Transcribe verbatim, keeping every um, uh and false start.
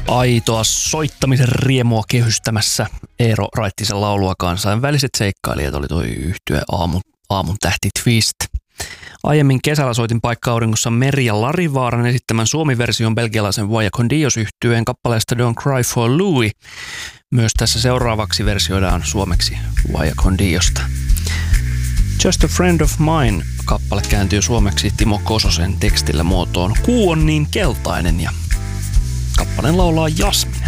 Aitoa soittamisen riemua kehystämässä Eero Raittisen laulua kansainväliset seikkailijat oli toi yhtye aamun, aamun tähti Twist. Aiemmin kesällä soitin Paikka auringossa Merja Larivaaran esittämän suomi-version belgialaisen Vaya con Dios-yhtyeen kappaleesta Don't Cry for Louis. Myös tässä seuraavaksi versioidaan suomeksi Vaya con Diosta. Just a Friend of Mine -kappale kääntyy suomeksi Timo Kososen tekstillä muotoon Kuu on niin keltainen ja kappaleen laulaa Jasmin.